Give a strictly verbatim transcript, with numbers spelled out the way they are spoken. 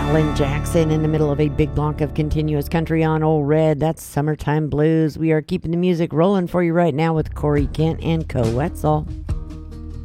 Alan Jackson in the middle of a big block of continuous country on Old Red. That's Summertime Blues. We are keeping the music rolling for you right now with Corey Kent and Co. Wetzel.